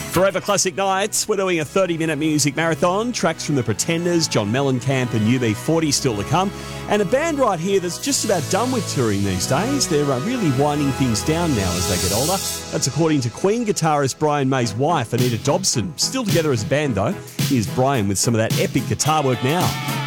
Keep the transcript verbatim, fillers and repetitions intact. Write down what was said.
Forever Classic Nights, we're doing a thirty-minute music marathon. Tracks from The Pretenders, John Mellencamp and U B forty still to come. And a band right here that's just about done with touring these days. They're uh, really winding things down now as they get older. That's according to Queen guitarist Brian May's wife, Anita Dobson. Still together as a band though. Here's Brian with some of that epic guitar work now.